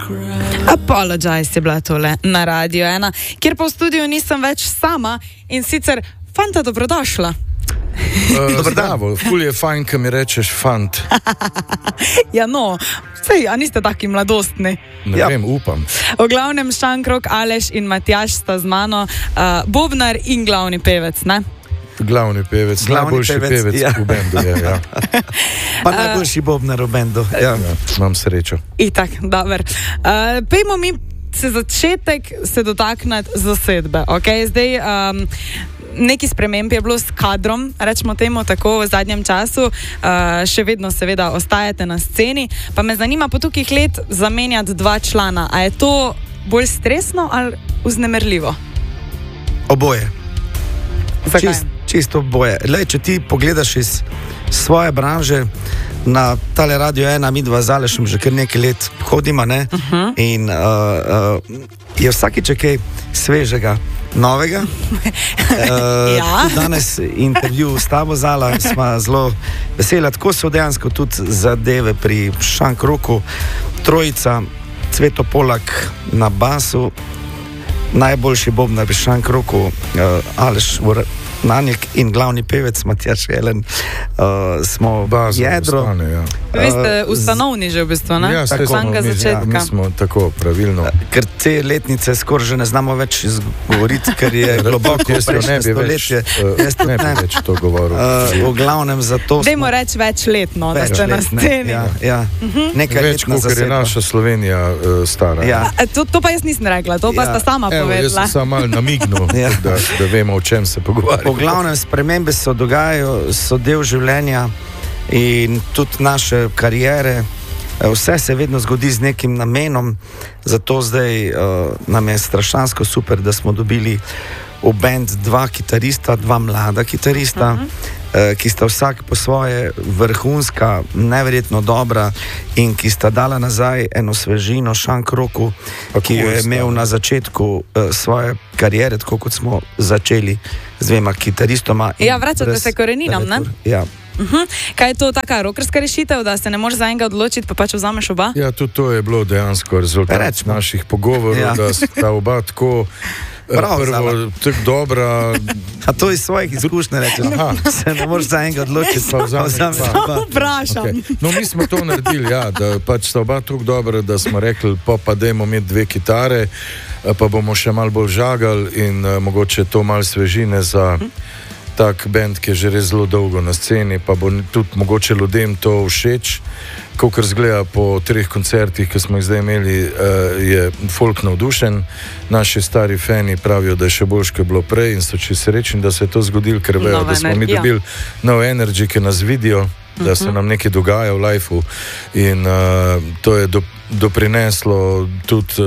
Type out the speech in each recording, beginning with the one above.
Apologize je bila tole na Radio 1, kjer pa v studiu nisem več sama in sicer fanta dobrodošla. Zdravo, ful je fajn, ko mi rečeš fant. Ja no, sej, a niste taki mladostni? Ne vem, upam. V glavnem Šankrok, Aleš in Matjaž sta z mano, bobnar in glavni pevec, ne? Glavni pevec, najboljši pevec v bendu je, ja. Pa najboljši bobnar v bendu, ja. Imam srečo. Itak, dober. Pejmo mi začetek se dotakniti zasedbe, okej? Zdaj, neki sprememb je bilo s kadrom, rečemo temu tako, v zadnjem času, še vedno seveda ostajate na sceni, pa me zanima po tukih let zamenjati 2 člana. A je to bolj stresno ali vznemirljivo? Oboje. Zakaj? Čisto oboje. Lej, če ti pogledaš iz svoje branže, na tale Radio 1, mi dva z Alešem že kar nekaj let hodimo, ne? In je vsakič kaj svežega, novega. Ja. Danes intervju s tabo, Zala, smo zelo veseli. Tako so dejansko tudi zadeve pri Šankroku. Trojica, Cveto Polak na basu, najboljši bobnar pri Šankroku, Aleš Nanjek in glavni pevec Matjaž Jelen, smo jedro. Ostane, ja. Vi ste ustanovni že v bistvu, ne? Ja, Samega začetka. Mi smo tako pravilno. Ker te letnice skoraj že ne znamo več izgovoriti, ker je globoko prejšnje stoletje. Ne bi več to govoril. V glavnem zato Dajmo reči večletno, da ste na sceni. Ja. Več, kot je naša Slovenija stara. Ja. To pa jaz nisem rekla, to pa sta sama povedala. Jaz sem samo malo namignil, da vemo, o čem se pogovarjamo. Po glavnem spremembe se dogajajo, so del življenja in tudi naše kariere. Vse se vedno zgodi z nekim namenom, zato zdaj nam je strašansko super, da smo dobili v band 2 kitarista, 2 mlada kitarista, ki sta vsak po svoje vrhunska, neverjetno dobra in ki sta dala nazaj eno svežino Šankroku, ki jo je imel na začetku svoje kariere, tako kot smo začeli z 2 kitaristoma. Ja, vračate se koreninam, ne? Ja. Kaj je to taka rokerska rešitev, da se ne moreš za enega odločiti, pa pač vzameš oba? Ja, tudi to je bilo dejansko rezultat naših pogovorov, da sta oba tako prvo, tako dobra. A to iz svojih izkušnje reče, se ne moreš za enega odločiti, pa vzameš oba. Vprašam. Okay. No, mi smo to naredili, ja, da pač sta oba tako dobra, da smo rekli, pa dajmo imeti 2 kitare, pa bomo še malo bolj žagali in mogoče to malo svežine za tak band, ki je že res zelo dolgo na sceni, pa bo tudi mogoče ljudem to všeč. Kakor zgleda po 3 koncertih, ki smo jih zdaj imeli, je folk navdušen. Naši stari fani pravijo, da je še boljše, kot je bilo prej in so čisto srečni, da se je to zgodilo, ker vejo, da smo mi dobili nov energy, ki nas vidijo, da se nam nekaj dogaja v lifeu in to je doprineslo tudi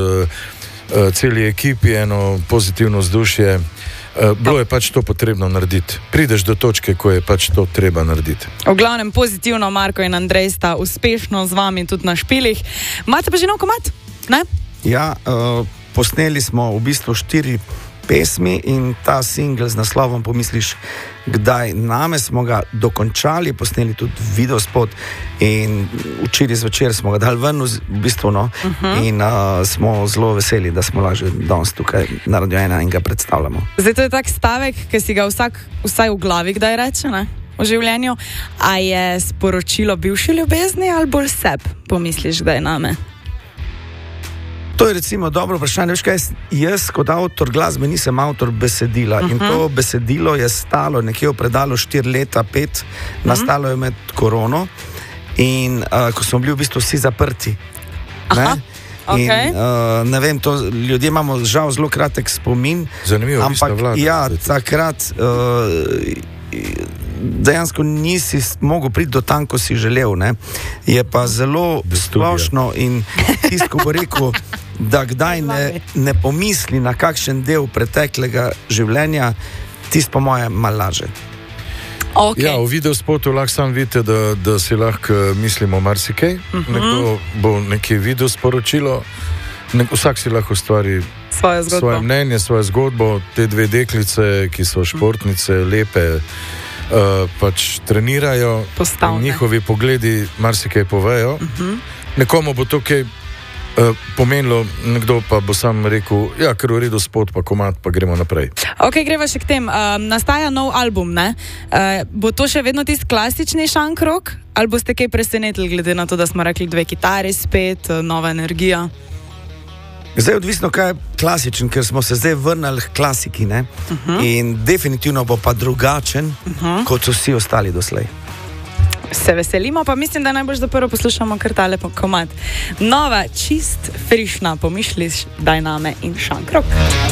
celi ekipi eno pozitivno vzdušje. Bilo je pač to potrebno narediti. Prideš do točke, ko je pač to treba narediti. V glavnem pozitivno, Marko in Andrej sta uspešno z vami tudi na špilih. Imate pa že nov komad, ne? Ja, posneli smo v bistvu 4 pesmi in ta single z naslovom Pomisliš kdaj name smo ga dokončali, posneli tudi videospot in včeraj zvečer smo ga dali ven v bistvu, no, in smo zelo veseli, da smo lažje danes tukaj na Radio 1 in ga predstavljamo. Zdaj to je tak stavek, ki si ga vsaj v glavi kdaj reče, ne? V življenju. A je sporočilo bivši ljubezni ali bolj pomisliš kdaj name? To je recimo dobro vprašanje. Veš kaj, jaz kot avtor glasbe nisem avtor besedila in to besedilo je stalo nekje v predalu 4 leta, 5, nastalo je med korono in ko smo bili v bistvu vsi zaprti. Aha, in, ne vem, to, ljudje imamo žal zelo kratek spomin. Zanimivo, ampak ja, takrat dejansko nisi mogel priti do tam, ko si želel, ne? Je pa zelo splošno in tisto, ko bo rekel, da kdaj ne pomisli na kakšen del preteklega življenja, tisto po moje malo laže. Okay. Ja, v videospotu lahko sam vidite, da si lahko mislimo marsikaj. Nekdo bo nekaj video sporočilo, vsak si lahko ustvari svoje mnenje, svojo zgodbo. Te 2 deklice, ki so športnice, lepe, pač trenirajo, njihovi pogledi marsikaj povejo. Nekomu bo to kaj Pomenilo, nekdo pa bo sam rekel, ja, ker v redu spod, pa komad, pa gremo naprej. Ok, greva še k tem. Nastaja nov album, ne? Bo to še vedno tisti klasični šankrok? Ali boste kaj presenetili, glede na to, da smo rekli 2 kitari spet, nova energija? Zdaj odvisno, kaj je klasičen, ker smo se zdaj vrnili k klasiki, ne? In definitivno bo pa drugačen, kot so vsi ostali doslej. Se veselimo, pa mislim, da najbolj, da prvo poslušamo kar tale komad. Nova, čist, frišna, pomišliš, daj name in šankrok.